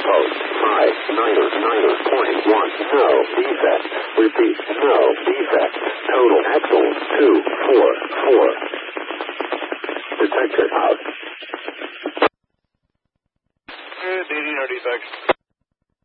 post. 5, 9, 0.1. No defect. Repeat, no defect. Total axle 244. Detector out. Dating no defects.